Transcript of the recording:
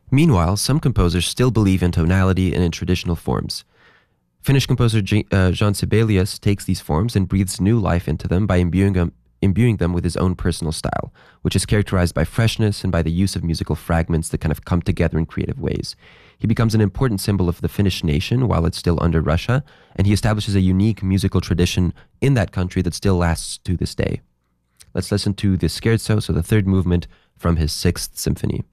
Meanwhile, some composers still believe in tonality and in traditional forms. Finnish composer Jean Sibelius takes these forms and breathes new life into them by imbuing them with his own personal style, which is characterized by freshness and by the use of musical fragments that kind of come together in creative ways. He becomes an important symbol of the Finnish nation while it's still under Russia, and he establishes a unique musical tradition in that country that still lasts to this day. Let's listen to the Scherzo, so the third movement from his Sixth Symphony.